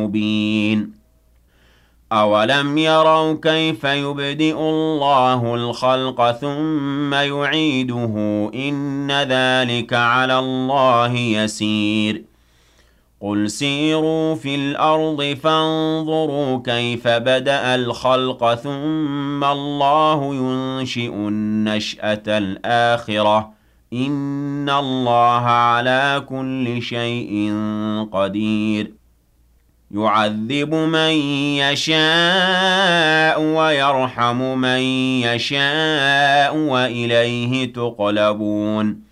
مبين أولم يروا كيف يبدئ الله الخلق ثم يعيده إن ذلك على الله يسير قل سيروا في الأرض فانظروا كيف بدأ الخلق ثم الله ينشئ النشأة الآخرة إن الله على كل شيء قدير يعذب من يشاء ويرحم من يشاء وإليه تقلبون